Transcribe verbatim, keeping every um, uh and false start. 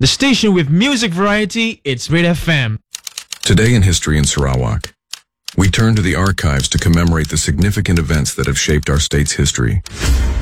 The station with music variety, it's Red F M. Today in History in Sarawak, we turn to the archives to commemorate the significant events that have shaped our state's history.